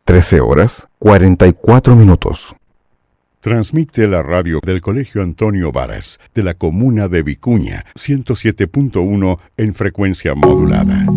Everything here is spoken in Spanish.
13:44. Transmite la radio del Colegio Antonio Varas, de la comuna de Vicuña, 107.1 en frecuencia modulada.